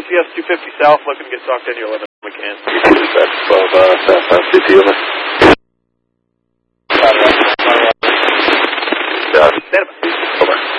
ACS 250 South, looking to get talked in your 11 McCann. That's 12 Southbound CT, over.